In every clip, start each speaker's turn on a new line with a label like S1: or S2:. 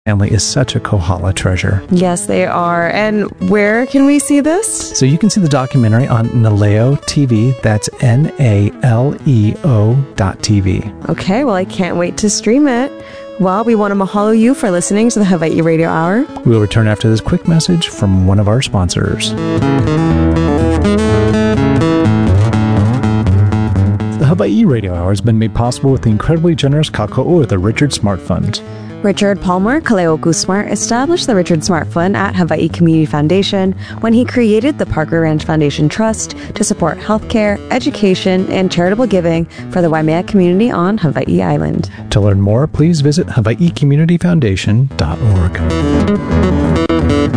S1: family is such a Kohala treasure.
S2: Yes, they are. And where can we see this?
S1: So you can see the documentary on Naleo TV. That's NALEO.TV.
S2: Okay, well, I can't wait to stream it. Well, we want to mahalo you for listening to the Hawaii Radio Hour.
S1: We'll return after this quick message from one of our sponsors. The Hawaii Radio Hour has been made possible with the incredibly generous kāko'o of the Richard Smart Fund.
S2: Richard Palmer Kaleoku Smart established the Richard Smart Fund at Hawaii Community Foundation when he created the Parker Ranch Foundation Trust to support healthcare, education, and charitable giving for the Waimea community on Hawaii Island.
S1: To learn more, please visit hawaiicommunityfoundation.org.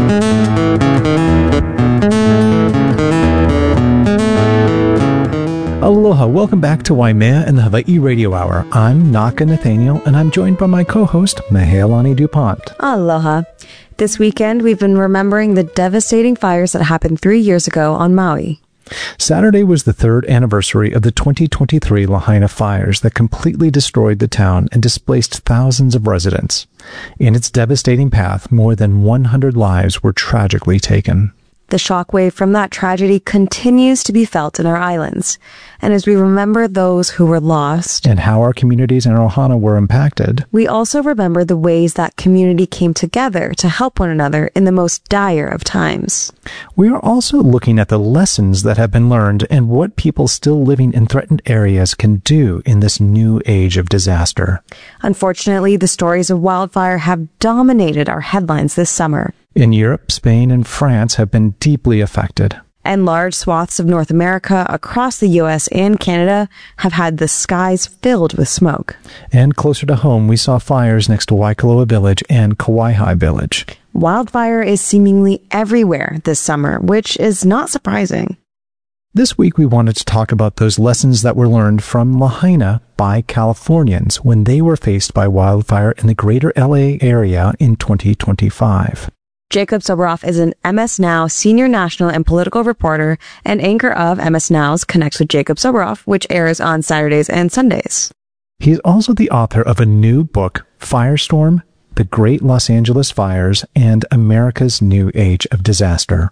S1: Aloha, welcome back to Waimea and the Hawaii Radio Hour. I'm Naka Nathaniel, and I'm joined by my co-host, Mehealani DuPont.
S2: Aloha. This weekend, we've been remembering the devastating fires that happened 3 years ago on Maui.
S1: Saturday was the third anniversary of the 2023 Lahaina fires that completely destroyed the town and displaced thousands of residents. In its devastating path, more than 100 lives were tragically taken.
S2: The shockwave from that tragedy continues to be felt in our islands. And as we remember those who were lost
S1: and how our communities in Ohana were impacted,
S2: we also remember the ways that community came together to help one another in the most dire of times.
S1: We are also looking at the lessons that have been learned and what people still living in threatened areas can do in this new age of disaster.
S2: Unfortunately, the stories of wildfire have dominated our headlines this summer.
S1: In Europe, Spain, and France have been deeply affected.
S2: And large swaths of North America across the U.S. and Canada have had the skies filled with smoke.
S1: And closer to home, we saw fires next to Waikoloa Village and Kauai Village.
S2: Wildfire is seemingly everywhere this summer, which is not surprising.
S1: This week, we wanted to talk about those lessons that were learned from Lahaina by Californians when they were faced by wildfire in the greater LA area in 2025.
S2: Jacob Soboroff is an MS Now senior national and political reporter and anchor of MS Now's Connects with Jacob Soboroff, which airs on Saturdays and Sundays.
S1: He's also the author of a new book, Firestorm, The Great Los Angeles Fires, and America's New Age of Disaster.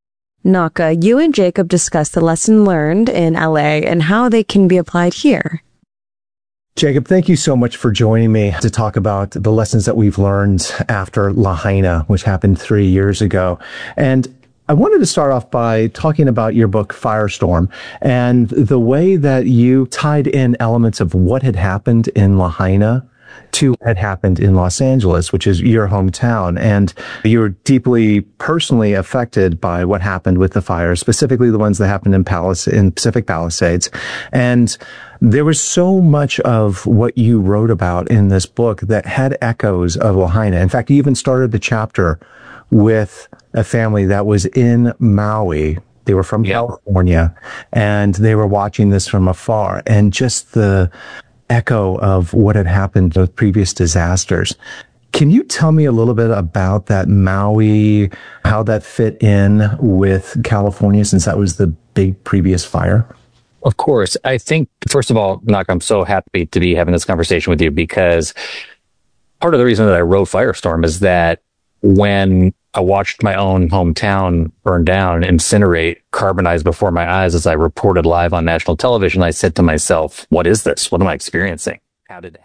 S2: Naka, you and Jacob discussed the lesson learned in LA and how they can be applied here.
S3: Jacob, thank you so much for joining me to talk about the lessons that we've learned after Lahaina, which happened 3 years ago. And I wanted to start off by talking about your book, Firestorm, and the way that you tied in elements of what had happened in Lahaina to what had happened in Los Angeles, which is your hometown. And you were deeply personally affected by what happened with the fires, specifically the ones that happened in Pacific Palisades. And there was so much of what you wrote about in this book that had echoes of Lahaina. In fact, you even started the chapter with a family that was in Maui. They were from California, and they were watching this from afar. And just the echo of what had happened with previous disasters. Can you tell me a little bit about that Maui, how that fit in with California, since that was the big previous fire?
S4: Of course. I think, first of all, Nak, I'm so happy to be having this conversation with you, because part of the reason that I wrote Firestorm is that when I watched my own hometown burn down, incinerate, carbonize before my eyes as I reported live on national television, I said to myself, what is this? What am I experiencing? How did it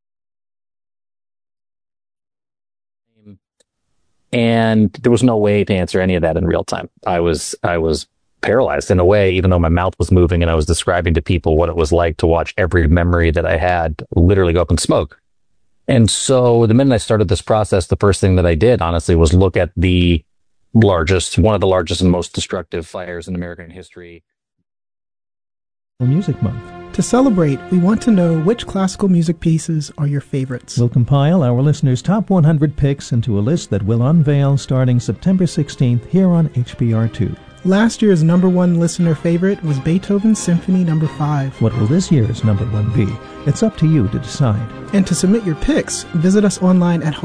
S4: happen? And there was no way to answer any of that in real time. I was paralyzed in a way, even though my mouth was moving and I was describing to people what it was like to watch every memory that I had literally go up in smoke. And so the minute I started this process, the first thing that I did, honestly, was look at one of the largest and most destructive fires in American history.
S5: Music Month. To celebrate, we want to know which classical music pieces are your favorites.
S6: We'll compile our listeners' top 100 picks into a list that we'll unveil starting September 16th here on HBR2.
S5: Last year's number one listener favorite was Beethoven's Symphony No. 5.
S6: What will this year's number one be? It's up to you to decide.
S5: And to submit your picks, visit us online at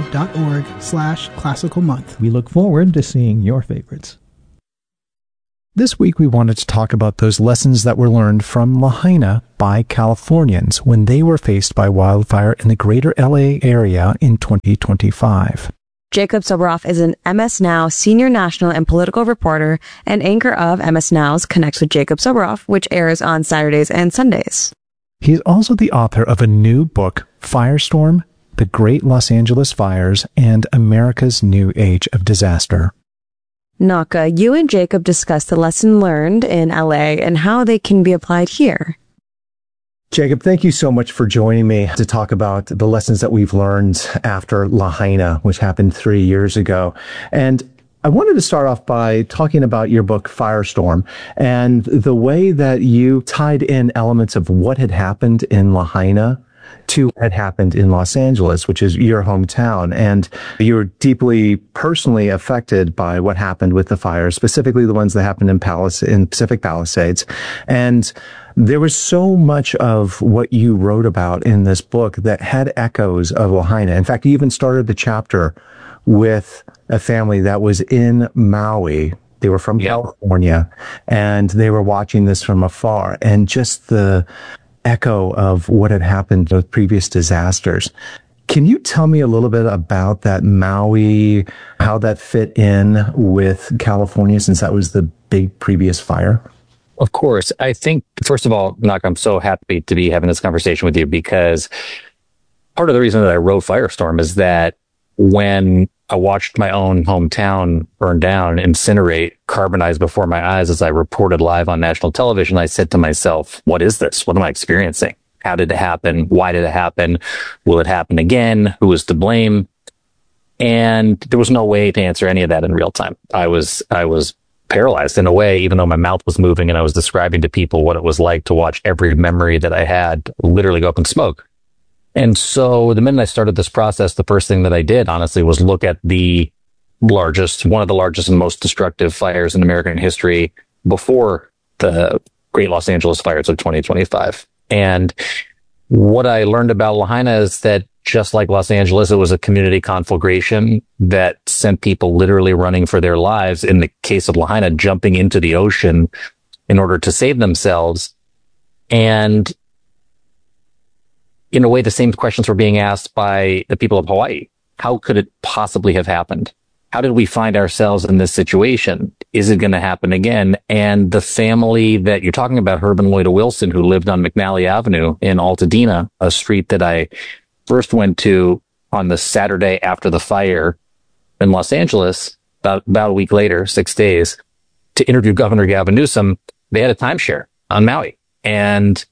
S5: hawaiipublicradio.org/classicalmonth.
S6: We look forward to seeing your favorites.
S1: This week, we wanted to talk about those lessons that were learned from Lahaina by Californians when they were faced by wildfire in the greater LA area in 2025.
S2: Jacob Soboroff is an MS Now senior national and political reporter and anchor of MS Now's Connects with Jacob Soboroff, which airs on Saturdays and Sundays.
S1: He's also the author of a new book, Firestorm, The Great Los Angeles Fires, and America's New Age of Disaster.
S2: Naka, you and Jacob discussed the lesson learned in LA and how they can be applied here.
S3: Jacob, thank you so much for joining me to talk about the lessons that we've learned after Lahaina, which happened 3 years ago. And I wanted to start off by talking about your book, Firestorm, and the way that you tied in elements of what had happened in Lahaina to what had happened in Los Angeles, which is your hometown. And you were deeply personally affected by what happened with the fires, specifically the ones that happened in Pacific Palisades. And there was so much of what you wrote about in this book that had echoes of Lahaina. In fact, you even started the chapter with a family that was in Maui. They were from California, and they were watching this from afar. And just the echo of what had happened with previous disasters. Can you tell me a little bit about that Maui, how that fit in with California, since that was the big previous fire?
S4: Of course. I think, first of all, Nak, I'm so happy to be having this conversation with you, because part of the reason that I wrote Firestorm is that when I watched my own hometown burn down, incinerate, carbonize before my eyes as I reported live on national television, I said to myself, what is this? What am I experiencing? How did it happen? Why did it happen? Will it happen again? Who is to blame? And there was no way to answer any of that in real time. I was paralyzed in a way, even though my mouth was moving and I was describing to people what it was like to watch every memory that I had literally go up in smoke. And so the minute I started this process, the first thing that I did, honestly, was look at one of the largest and most destructive fires in American history before the Great Los Angeles Fires of 2025. And what I learned about Lahaina is that just like Los Angeles, it was a community conflagration that sent people literally running for their lives. In the case of Lahaina, jumping into the ocean in order to save themselves. And in a way, the same questions were being asked by the people of Hawaii. How could it possibly have happened? How did we find ourselves in this situation? Is it going to happen again? And the family that you're talking about, Herb and Loida Wilson, who lived on McNally Avenue in Altadena, a street that I first went to on the Saturday after the fire in Los Angeles, about a week later, 6 days, to interview Governor Gavin Newsom. They had a timeshare on Maui and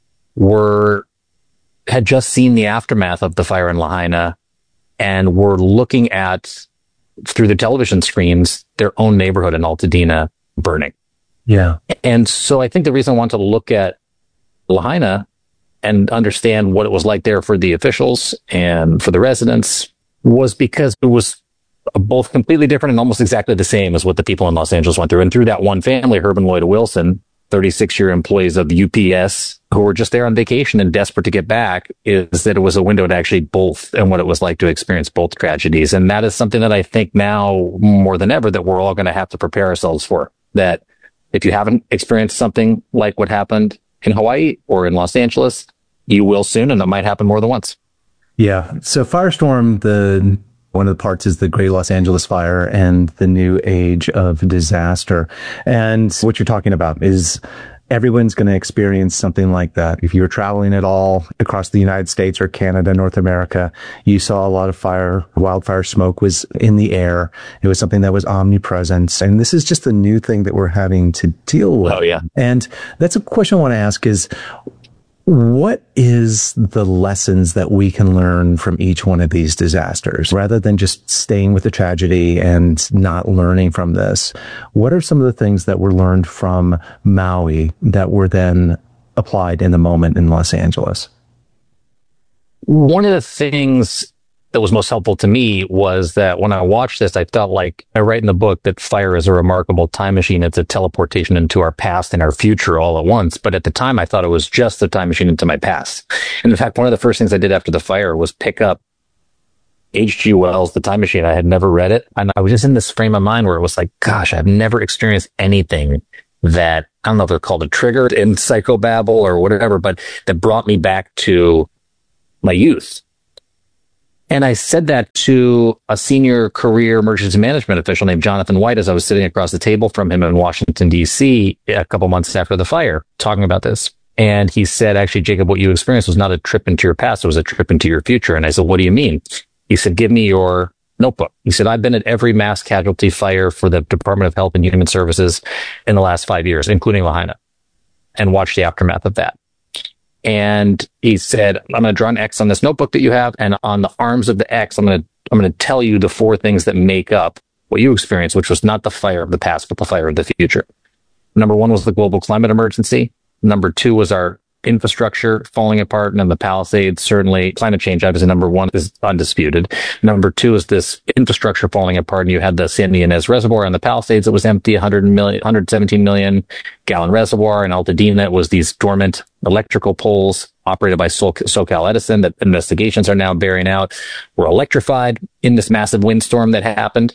S4: had just seen the aftermath of the fire in Lahaina and were looking at, through the television screens, their own neighborhood in Altadena burning.
S3: Yeah.
S4: And so I think the reason I wanted to look at Lahaina and understand what it was like there for the officials and for the residents was because it was both completely different and almost exactly the same as what the people in Los Angeles went through. And through that one family, Herb and Loida Wilson, 36-year employees of UPS who were just there on vacation and desperate to get back, is that it was a window to actually both and what it was like to experience both tragedies. And that is something that I think now more than ever that we're all going to have to prepare ourselves for. That if you haven't experienced something like what happened in Hawaii or in Los Angeles, you will soon, and it might happen more than once.
S3: Yeah. So Firestorm, one of the parts is the Great Los Angeles Fire and the New Age of Disaster. And what you're talking about is everyone's going to experience something like that. If you're traveling at all across the United States or Canada, North America, you saw a lot of wildfire smoke was in the air. It was something that was omnipresent. And this is just a new thing that we're having to deal with.
S4: Oh, yeah.
S3: And that's a question I want to ask is, what is the lessons that we can learn from each one of these disasters rather than just staying with the tragedy and not learning from this? What are some of the things that were learned from Maui that were then applied in the moment in Los Angeles?
S4: One of the things that was most helpful to me was that when I watched this, I felt like I write in the book that fire is a remarkable time machine. It's a teleportation into our past and our future all at once. But at the time, I thought it was just a time machine into my past. And in fact, one of the first things I did after the fire was pick up H.G. Wells, The Time Machine. I had never read it. And I was just in this frame of mind where it was like, gosh, I've never experienced anything that, I don't know if they're called a trigger in psychobabble or whatever, but that brought me back to my youth. And I said that to a senior career emergency management official named Jonathan White as I was sitting across the table from him in Washington, D.C. a couple months after the fire, talking about this. And he said, actually, Jacob, what you experienced was not a trip into your past. It was a trip into your future. And I said, what do you mean? He said, give me your notebook. He said, I've been at every mass casualty fire for the Department of Health and Human Services in the last 5 years, including Lahaina, and watched the aftermath of that. And he said, I'm going to draw an X on this notebook that you have. And on the arms of the X, I'm going to tell you the 4 things that make up what you experienced, which was not the fire of the past, but the fire of the future. Number 1 was the global climate emergency. Number 2 was our infrastructure falling apart, and then the Palisades, certainly climate change, obviously number 1 is undisputed. Number 2 is this infrastructure falling apart, and you had the San Ynez Reservoir on the Palisades that was empty, 117 million gallon reservoir. In Altadena, it was these dormant electrical poles operated by SoCal Edison that investigations are now bearing out were electrified in this massive windstorm that happened.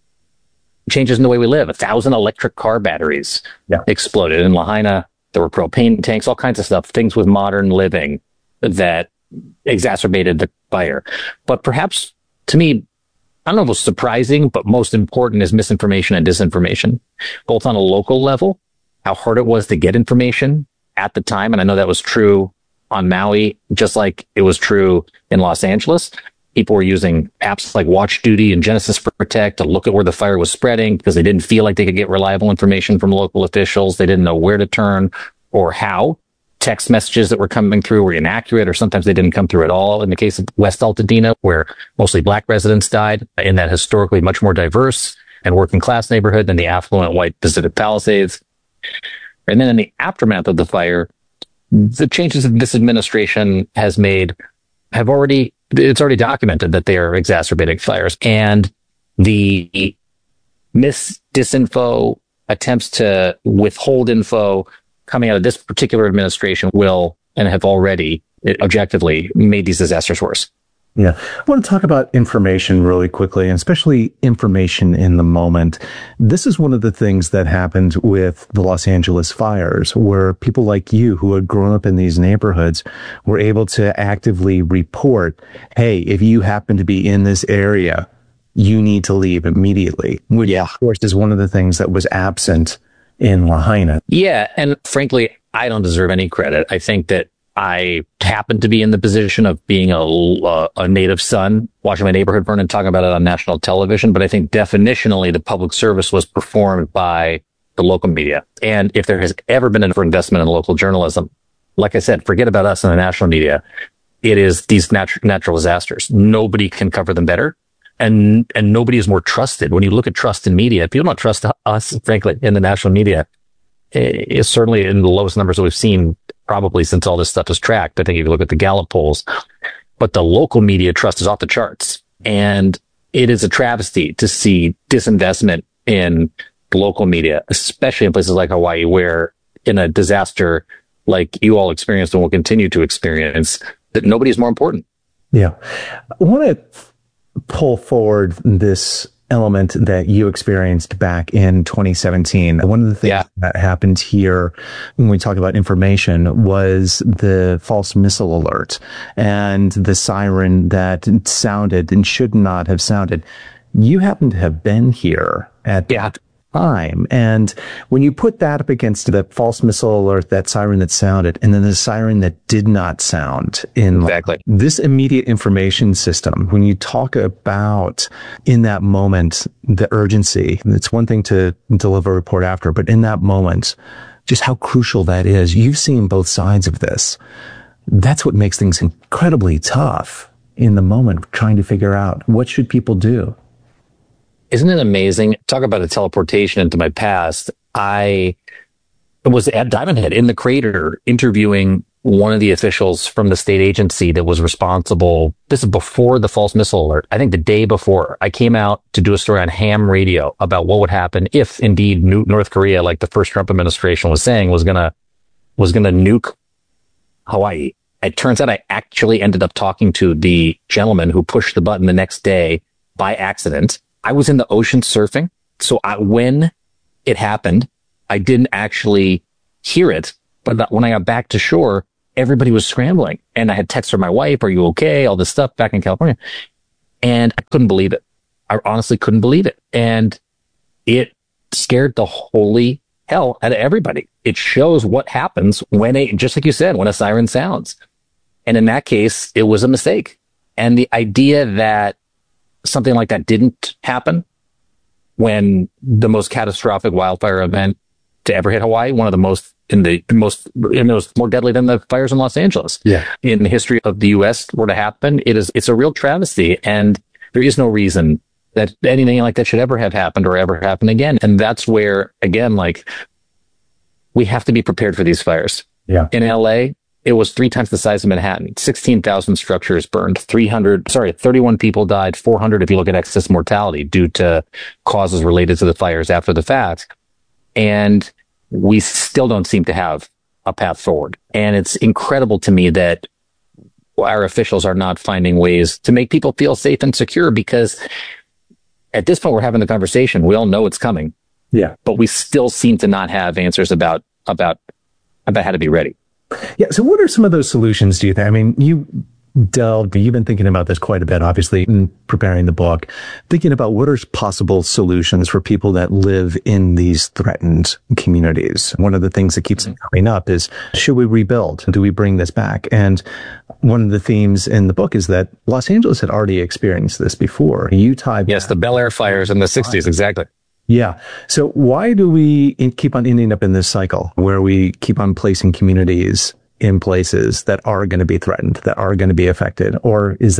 S4: Changes in the way we live. 1,000 electric car batteries exploded in Lahaina. There were propane tanks, all kinds of stuff, things with modern living that exacerbated the fire. But perhaps, to me, I don't know if it was surprising, but most important is misinformation and disinformation, both on a local level, how hard it was to get information at the time. And I know that was true on Maui, just like it was true in Los Angeles. People were using apps like WatchDuty and Genesis Protect to look at where the fire was spreading because they didn't feel like they could get reliable information from local officials. They didn't know where to turn or how. Text messages that were coming through were inaccurate, or sometimes they didn't come through at all. In the case of West Altadena, where mostly Black residents died in that historically much more diverse and working class neighborhood than the affluent white Pacific Palisades. And then in the aftermath of the fire, the changes that this administration has made it's already documented that they are exacerbating fires, and the disinfo, attempts to withhold info coming out of this particular administration will and have already objectively made these disasters worse.
S3: Yeah. I want to talk about information really quickly, and especially information in the moment. This is one of the things that happened with the Los Angeles fires, where people like you who had grown up in these neighborhoods were able to actively report, hey, if you happen to be in this area, you need to leave immediately, which of course is one of the things that was absent in Lahaina.
S4: Yeah. And frankly, I don't deserve any credit. I think that I happened to be in the position of being a native son, watching my neighborhood burn and talking about it on national television. But I think definitionally the public service was performed by the local media. And if there has ever been an investment in local journalism, like I said, forget about us in the national media. It is these natural disasters. Nobody can cover them better. And nobody is more trusted. When you look at trust in media, people don't trust us, frankly, in the national media. It's certainly in the lowest numbers that we've seen probably since all this stuff is tracked. I think if you look at the Gallup polls, but the local media trust is off the charts. And it is a travesty to see disinvestment in the local media, especially in places like Hawaii, where in a disaster like you all experienced and will continue to experience, that nobody is more important.
S3: Yeah. I want to pull forward this element that you experienced back in 2017. One of the things that happened here when we talk about information was the false missile alert and the siren that sounded and should not have sounded. You happen to have been here at that time. And when you put that up against the false missile alert, that siren that sounded, and then the siren that did not sound in this immediate information system, when you talk about in that moment, the urgency, it's one thing to deliver a report after, but in that moment, just how crucial that is. You've seen both sides of this. That's what makes things incredibly tough in the moment, trying to figure out what should people do.
S4: Isn't it amazing? Talk about a teleportation into my past. I was at Diamond Head in the crater interviewing one of the officials from the state agency that was responsible. This is before the false missile alert. I think the day before I came out to do a story on ham radio about what would happen if indeed North Korea, like the first Trump administration was saying, was going to nuke Hawaii. It turns out I actually ended up talking to the gentleman who pushed the button the next day by accident. I was in the ocean surfing. So when it happened, I didn't actually hear it. But when I got back to shore, everybody was scrambling. And I had texts from my wife, "Are you okay?" All this stuff back in California. And I couldn't believe it. I honestly couldn't believe it. And it scared the holy hell out of everybody. It shows what happens when just like you said, when a siren sounds. And in that case, it was a mistake. And the idea that something like that didn't happen when the most catastrophic wildfire event to ever hit Hawaii, one of the most more deadly than the fires in Los Angeles.
S3: Yeah.
S4: In the history of the U.S. were to happen, it's a real travesty. And there is no reason that anything like that should ever have happened or ever happen again. And that's where, again, like, we have to be prepared for these fires.
S3: Yeah.
S4: In LA, it was 3 times the size of Manhattan. 16,000 structures burned. 31 people died. 400 if you look at excess mortality due to causes related to the fires after the fact. And we still don't seem to have a path forward. And it's incredible to me that our officials are not finding ways to make people feel safe and secure, because at this point we're having the conversation. We all know it's coming.
S3: Yeah.
S4: But we still seem to not have answers about how to be ready.
S3: Yeah. So what are some of those solutions, do you think? I mean, you've been thinking about this quite a bit, obviously, in preparing the book, thinking about what are possible solutions for people that live in these threatened communities. One of the things that keeps coming up is, should we rebuild? Do we bring this back? And one of the themes in the book is that Los Angeles had already experienced this before. Utah.
S4: Yes, the Bel Air fires in the 60s, exactly.
S3: Yeah. So why do we keep on ending up in this cycle where we keep on placing communities in places that are going to be threatened, that are going to be affected? Or is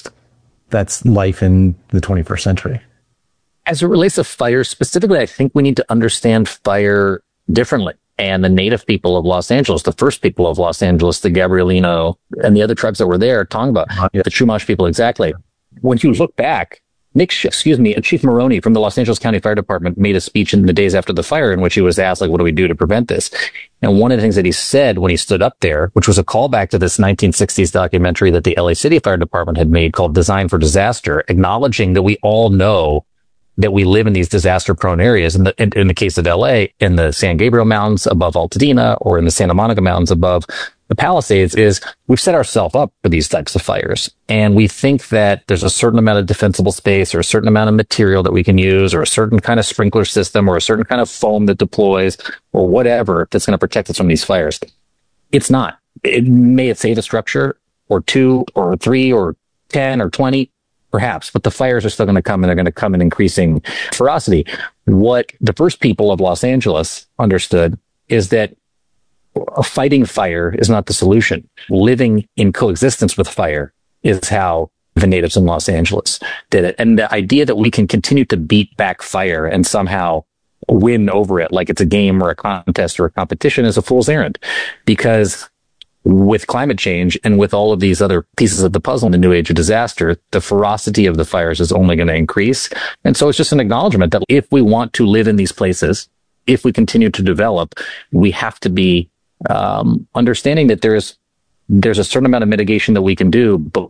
S3: that's life in the 21st century?
S4: As it relates to fire specifically, I think we need to understand fire differently. And the native people of Los Angeles, the first people of Los Angeles, the Gabrielino and the other tribes that were there, Tongva, the Chumash people, exactly. When you look back, Chief Maroney from the Los Angeles County Fire Department made a speech in the days after the fire in which he was asked, like, what do we do to prevent this? And one of the things that he said when he stood up there, which was a callback to this 1960s documentary that the LA City Fire Department had made called Design for Disaster, acknowledging that we all know that we live in these disaster-prone areas. In the case of LA, in the San Gabriel Mountains above Altadena, or in the Santa Monica Mountains above the Palisades, is we've set ourselves up for these types of fires. And we think that there's a certain amount of defensible space or a certain amount of material that we can use or a certain kind of sprinkler system or a certain kind of foam that deploys or whatever that's going to protect us from these fires. It's not. It may save a structure or 2 or 3 or 10 or 20, perhaps, but the fires are still going to come, and they're going to come in increasing ferocity. What the first people of Los Angeles understood is that fighting fire is not the solution. Living in coexistence with fire is how the natives in Los Angeles did it. And the idea that we can continue to beat back fire and somehow win over it like it's a game or a contest or a competition is a fool's errand, because with climate change and with all of these other pieces of the puzzle in the new age of disaster, the ferocity of the fires is only going to increase. And so it's just an acknowledgement that if we want to live in these places, if we continue to develop, we have to be understanding that there's a certain amount of mitigation that we can do, but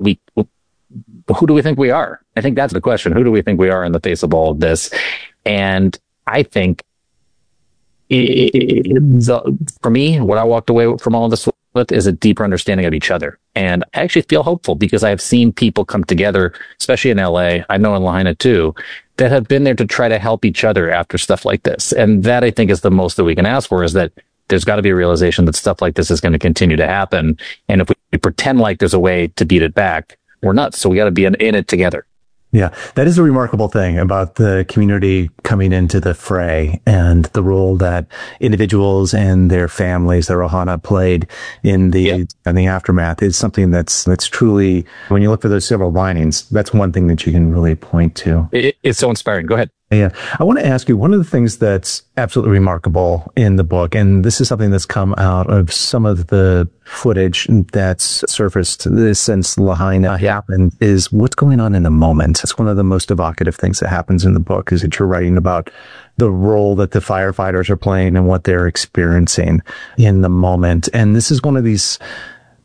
S4: who do we think we are? I think that's the question. Who do we think we are in the face of all of this? And I think for me, what I walked away from all of this with is a deeper understanding of each other. And I actually feel hopeful because I have seen people come together, especially in LA, I know in Lahaina too, that have been there to try to help each other after stuff like this. And that, I think, is the most that we can ask for, is that there's got to be a realization that stuff like this is going to continue to happen. And if we pretend like there's a way to beat it back, we're nuts. So we got to be in it together.
S3: Yeah, that is a remarkable thing about the community coming into the fray and the role that individuals and their families, their ohana, played in the aftermath. Is something that's truly, when you look for those silver linings, that's one thing that you can really point to.
S4: It's so inspiring. Go ahead.
S3: Yeah. I want to ask you, one of the things that's absolutely remarkable in the book, and this is something that's come out of some of the footage that's surfaced since Lahaina happened, is what's going on in the moment. It's one of the most evocative things that happens in the book, is that you're writing about the role that the firefighters are playing and what they're experiencing in the moment. And this is one of these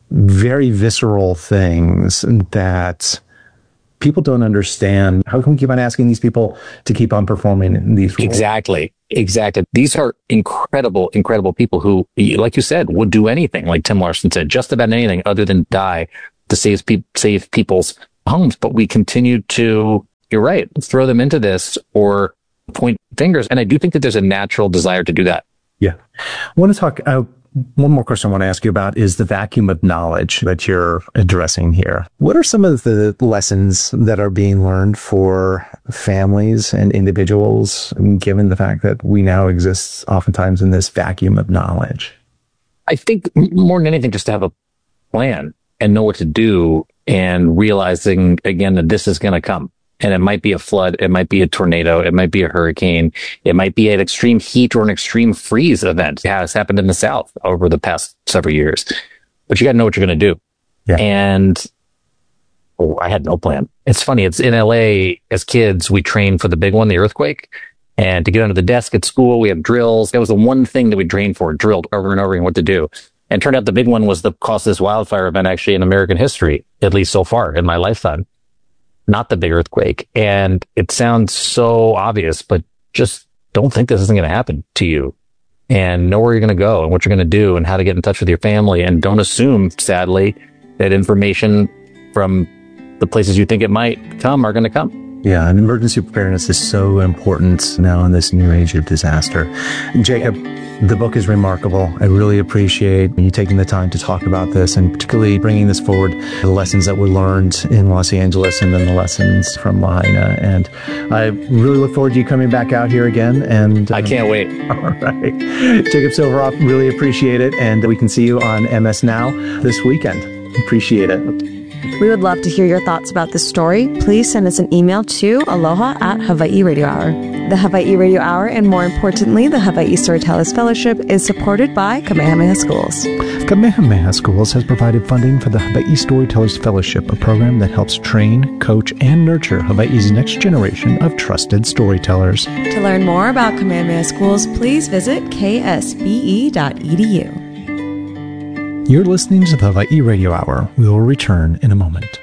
S3: very visceral things that people don't understand. How can we keep on asking these people to keep on performing in these roles?
S4: Exactly. These are incredible people who, like you said, would do anything, like Tim Larson said, just about anything other than die to save people's homes. But we continue to, you're right, throw them into this or point fingers. And I do think that there's a natural desire to do that.
S3: Yeah. I want to talk, one more question I want to ask you about is the vacuum of knowledge that you're addressing here. What are some of the lessons that are being learned for families and individuals, given the fact that we now exist oftentimes in this vacuum of knowledge?
S4: I think more than anything, just to have a plan and know what to do, and realizing again that this is going to come. And it might be a flood. It might be a tornado. It might be a hurricane. It might be an extreme heat or an extreme freeze event. Yeah, it's happened in the South over the past several years. But you got to know what you're going to do. Yeah. And I had no plan. It's funny. It's in LA. As kids, we trained for the big one, the earthquake. And to get under the desk at school, we have drills. That was the one thing that we trained for, drilled over and over again what to do. And it turned out the big one was the costliest wildfire event actually in American history, at least so far in my lifetime. Not the big earthquake. And it sounds so obvious, but just don't think this isn't going to happen to you, and know where you're going to go and what you're going to do and how to get in touch with your family. And don't assume, sadly, that information from the places you think it might come are going to come.
S3: Yeah, and emergency preparedness is so important now in this new age of disaster. Jacob, the book is remarkable. I really appreciate you taking the time to talk about this, and particularly bringing this forward, the lessons that were learned in Los Angeles and then the lessons from Lahaina. And I really look forward to you coming back out here again. And
S4: I can't wait.
S3: All right. Jacob Silveroff, really appreciate it. And we can see you on MS Now this weekend. Appreciate it.
S2: We would love to hear your thoughts about this story. Please send us an email to aloha@Hawaii Radio Hour. The Hawaii Radio Hour, and more importantly, the Hawaii Storytellers Fellowship, is supported by Kamehameha Schools.
S1: Kamehameha Schools has provided funding for the Hawaii Storytellers Fellowship, a program that helps train, coach, and nurture Hawaii's next generation of trusted storytellers.
S2: To learn more about Kamehameha Schools, please visit ksbe.edu.
S1: You're listening to the Hawaii Radio Hour. We will return in a moment.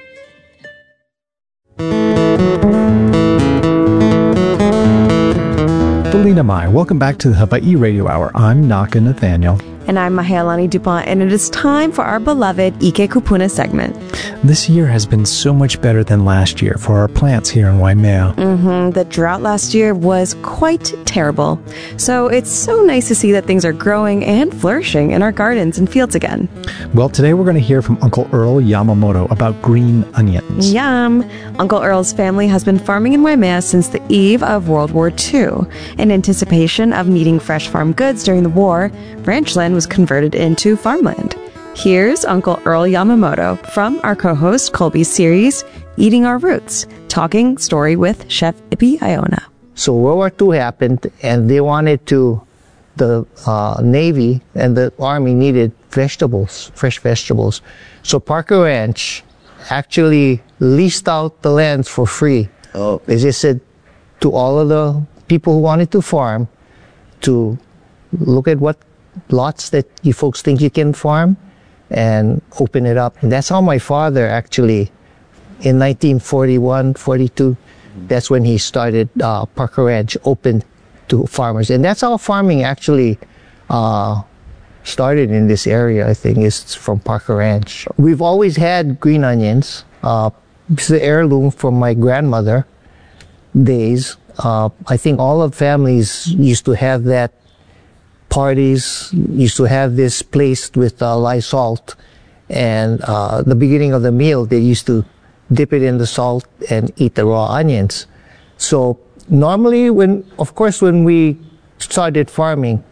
S1: Felina Mai, welcome back to the Hawaii Radio Hour. I'm Naka Nathaniel.
S2: And I'm Mahealani DuPont, and it is time for our beloved Ike Kupuna segment.
S1: This year has been so much better than last year for our plants here in Waimea.
S2: The drought last year was quite terrible. So it's so nice to see that things are growing and flourishing in our gardens and fields again.
S1: Well, today we're going to hear from Uncle Earl Yamamoto about green onions.
S2: Yum! Uncle Earl's family has been farming in Waimea since the eve of World War II. In anticipation of needing fresh farm goods during the war, ranchland was converted into farmland. Here's Uncle Earl Yamamoto from our co-host Colby's series, Eating Our Roots, talking story with Chef Ipi Iona.
S7: So World War II happened, and they wanted to, the Navy and the Army needed vegetables, fresh vegetables. So Parker Ranch actually leased out the lands for free. They just said to all of the people who wanted to farm to look at what lots that you folks think you can farm and open it up. And that's how my father actually, in 1941, 42, that's when he started Parker Ranch, open to farmers. And that's how farming actually started in this area, I think, is from Parker Ranch. We've always had green onions. It's the heirloom from my grandmother days. I think all of families used to have that. Parties used to have this placed with lye salt, and the beginning of the meal they used to dip it in the salt and eat the raw onions. So normally when we started farming,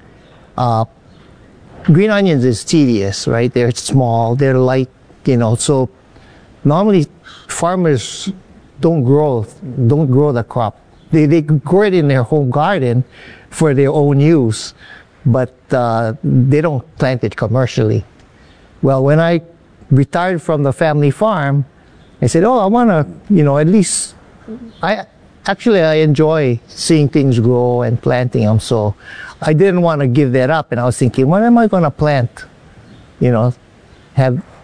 S7: green onions is tedious, right? They're small, they're light, so normally farmers don't grow the crop. They grow it in their home garden for their own use, but they don't plant it commercially. Well, when I retired from the family farm, I said, I want to, at least, I enjoy seeing things grow and planting them, so I didn't want to give that up, and I was thinking, what am I going to plant? Have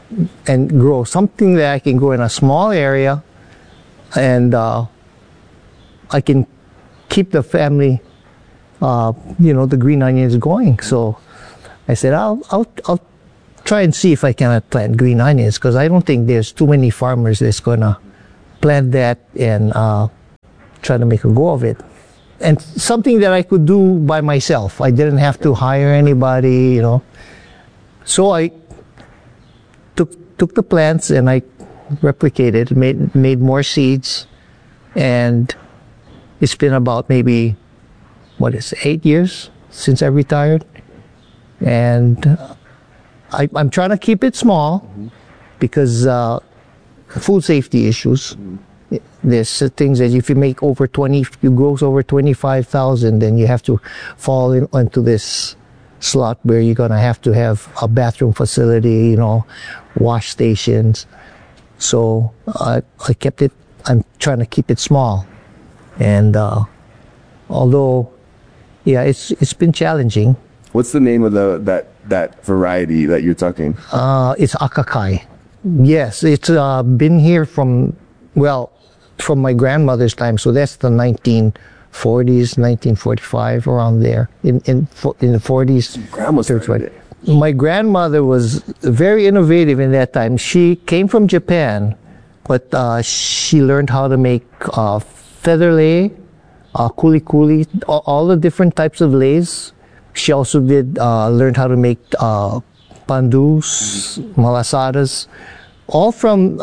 S7: and grow something that I can grow in a small area, and I can keep the family, the green onions going. So I said, I'll try and see if I can plant green onions, because I don't think there's too many farmers that's gonna plant that and try to make a go of it. And something that I could do by myself. I didn't have to hire anybody, So I took the plants and I replicated, made more seeds, and it's been about maybe 8 years since I retired, and I'm trying to keep it small because food safety issues. There's things that if you make you grows over 25,000, then you have to fall into this slot where you're gonna have to have a bathroom facility, wash stations. So I kept it. I'm trying to keep it small, and although, it's been challenging.
S8: What's the name of that variety that you're talking?
S7: It's Akakai. Yes, it's been here from my grandmother's time. So that's the 1940s, 1945, around there. In the 40s.
S8: Grandma's right.
S7: My grandmother was very innovative in that time. She came from Japan, but she learned how to make feather lei, kuli kuli, all the different types of leis. She also learned how to make pandus, malasadas, all from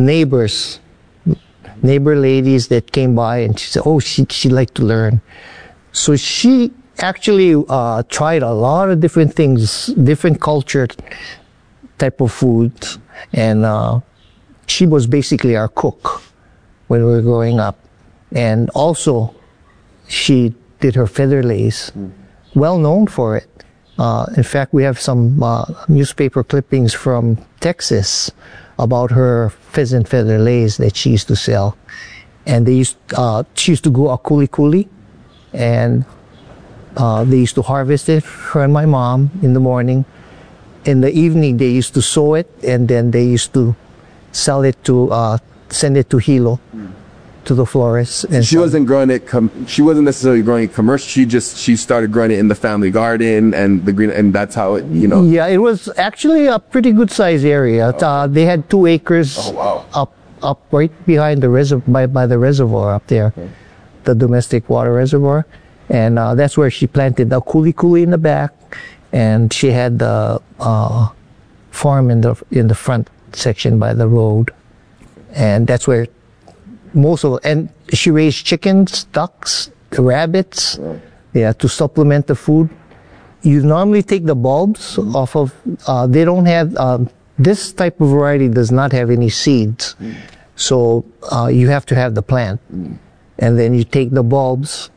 S7: neighbor ladies that came by, and she said, she'd like to learn. So she actually tried a lot of different things, different culture type of foods, and she was basically our cook when we were growing up. And also, she did her feather leis, well known for it. In fact, we have some newspaper clippings from Texas about her pheasant feather leis that she used to sell. And she used to go a kuli kuli, and they used to harvest it, her and my mom, in the morning. In the evening, they used to sew it, and then they used to sell it send it to Hilo, to the florists. And
S8: she wasn't growing it. She wasn't necessarily growing it commercial. She started growing it in the family garden, and that's how it.
S7: Yeah, it was actually a pretty good size area. They had 2 acres.
S8: Oh wow!
S7: Up right behind the by the reservoir up there, the domestic water reservoir, and that's where she planted the kuli kuli in the back, and she had the farm in the front section by the road, and that's where and she raised chickens, ducks, rabbits, to supplement the food. You normally take the bulbs off of, they don't have, this type of variety does not have any seeds. So you have to have the plant. And then you take the bulbs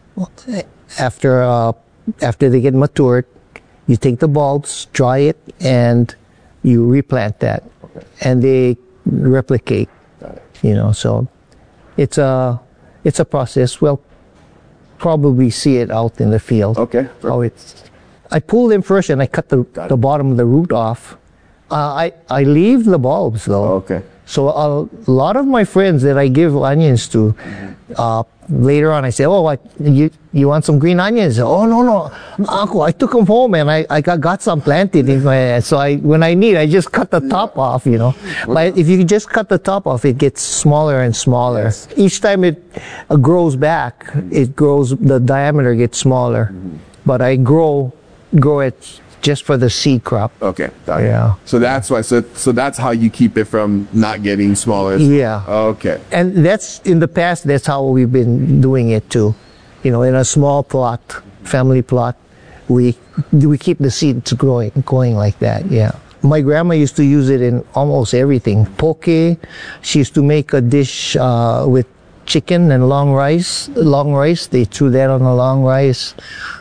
S7: after they get matured, you take the bulbs, dry it, and you replant that. And they replicate, so it's a process. We'll probably see it out in the field.
S8: Okay.
S7: I pull them first and I cut the bottom of the root off. I leave the bulbs though.
S8: Okay.
S7: So a lot of my friends that I give onions to, later on I say, you want some green onions? Oh, no, Uncle, I took them home and I got some planted in my, so when I need, I just cut the top off, But if you just cut the top off, it gets smaller and smaller. Yes. Each time it grows back, the diameter gets smaller. But I grow it just for the seed crop.
S8: Okay.
S7: Yeah.
S8: So that's why. So that's how you keep it from not getting smaller.
S7: Yeah.
S8: Okay.
S7: And in the past, that's how we've been doing it too. In a small plot, family plot, we keep the seeds going like that. Yeah. My grandma used to use it in almost everything. Poke. She used to make a dish with chicken and long rice. They threw that on the long rice.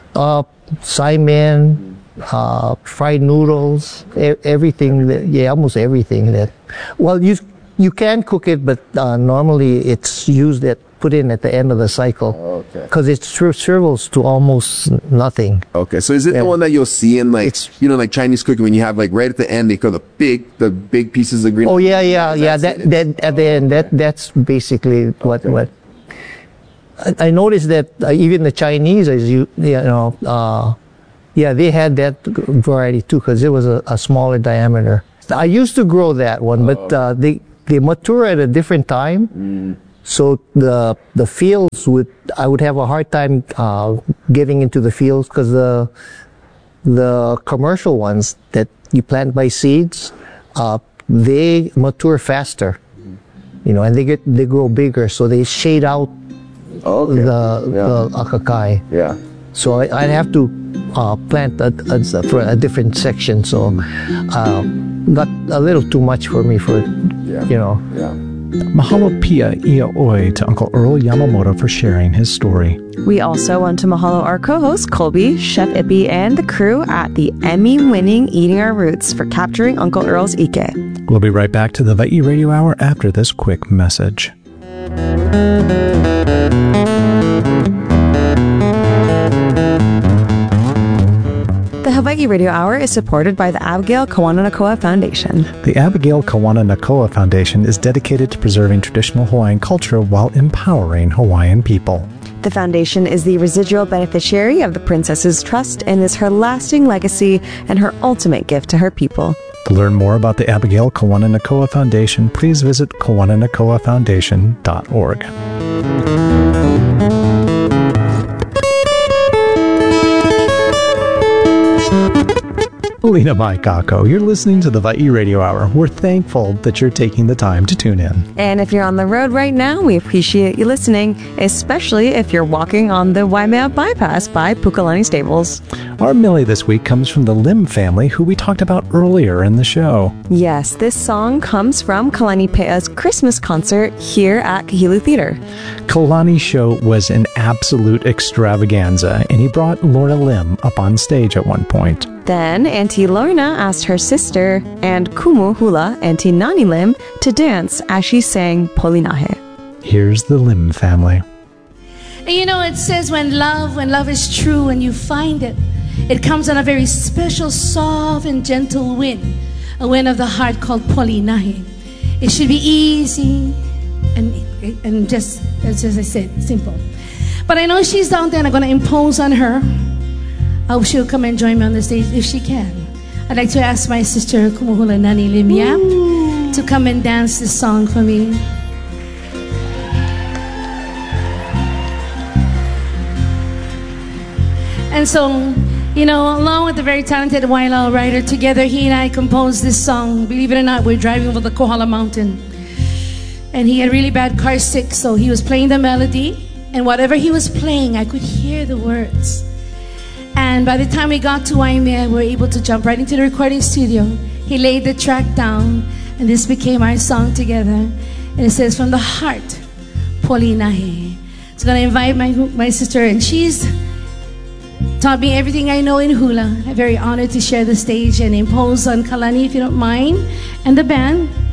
S7: Saimin. Fried noodles, everything. Almost everything that. Well, you can cook it, but normally it's used at put in at the end of the cycle.
S8: Okay.
S7: Because it shrivels to almost nothing.
S8: Okay, so is it the one that you'll see in like like Chinese cooking when you have like right at the end they go the big pieces of green?
S7: Oh yeah. That at the end that's basically what. I noticed that even the Chinese, they had that variety too because it was a smaller diameter. I used to grow that one, but they mature at a different time. So the fields I would have a hard time getting into the fields because the commercial ones that you plant by seeds, they mature faster, and they grow bigger, so they shade out the acacia.
S8: Yeah.
S7: So I'd have to plant for a different section. So got a little too much for me
S8: Yeah.
S1: Mahalo pia ia oi to Uncle Earl Yamamoto for sharing his story.
S2: We also want to mahalo our co-hosts Colby, Chef Ippy, and the crew at the Emmy-winning Eating Our Roots for capturing Uncle Earl's Ike.
S1: We'll be right back to the Hawaii Radio Hour after this quick message.
S2: The Hawaii Radio Hour is supported by the Abigail Kawananakoa Foundation.
S1: The Abigail Kawananakoa Foundation is dedicated to preserving traditional Hawaiian culture while empowering Hawaiian people.
S2: The foundation is the residual beneficiary of the Princess's Trust and is her lasting legacy and her ultimate gift to her people.
S1: To learn more about the Abigail Kawananakoa Foundation, please visit kawananakoafoundation.org. Alina Maikako, you're listening to the Hawaii Radio Hour. We're thankful that you're taking the time to tune in.
S2: And if you're on the road right now, we appreciate you listening, especially if you're walking on the Waimea Bypass by Pukalani Stables.
S1: Our Millie this week comes from the Lim family, who we talked about earlier in the show.
S2: Yes, this song comes from Kalani Pe'a's Christmas concert here at Kahilu Theater.
S1: Kalani's show was an absolute extravaganza, and he brought Lorna Lim up on stage at one point.
S2: Then Auntie Lorna asked her sister and Kumu Hula, Auntie Nani Lim, to dance as she sang Polinahe.
S1: Here's the Lim family.
S9: And it says when love is true and you find it, it comes on a very special, soft and gentle wind, a wind of the heart called Polinahe. It should be easy and just, as I said, simple. But I know she's down there and I'm going to impose on her. I hope she'll come and join me on the stage if she can. I'd like to ask my sister Kumuhula Nani Lim Yap to come and dance this song for me. And so, along with the very talented Wailao writer, together he and I composed this song. Believe it or not, we're driving over the Kohala Mountain. And he had really bad car sick, so he was playing the melody. And whatever he was playing, I could hear the words. And by the time we got to Waimea, we were able to jump right into the recording studio. He laid the track down, and this became our song together. And it says, from the heart, Polinahe. So I'm going to invite my sister, and she's taught me everything I know in hula. I'm very honored to share the stage and impose on Kalani, if you don't mind, and the band.